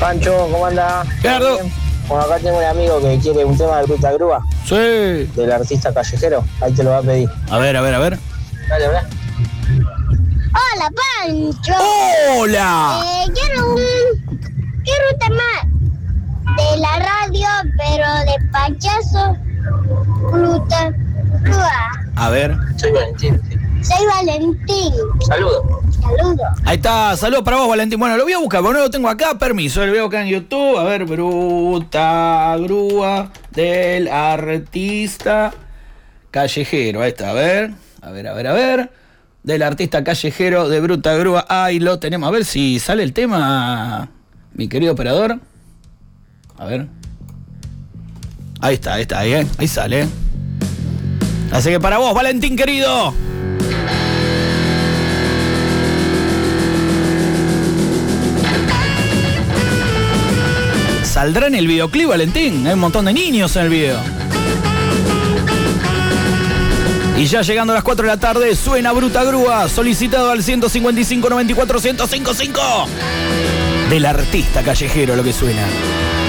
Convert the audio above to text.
Pancho, ¿cómo anda? Gerardo. Bueno, acá tengo un amigo que quiere un tema de Bruta Grúa. Sí. Del artista callejero. Ahí te lo va a pedir. A ver. Dale, ¿verdad? Hola, Pancho. ¡Hola! Quiero un tema de la radio, pero de payaso Bruta Grúa. A ver. Soy Valentín. Soy Valentín. Saludos. Saludos. Ahí está, saludos para vos, Valentín. Bueno, lo voy a buscar, porque no lo tengo acá, permiso, lo voy a buscar en YouTube. A ver, Bruta Grúa del artista callejero. Ahí está, a ver. Del artista callejero de Bruta Grúa. Ahí lo tenemos. A ver si sale el tema, mi querido operador. A ver. Ahí está, ahí sale. Así que para vos, Valentín querido. ¿Saldrá en el videoclip, Valentín? Hay un montón de niños en el video. Y ya llegando a las 4 de la tarde, suena Bruta Grúa, solicitado al 155 94 1055 del artista callejero, lo que suena.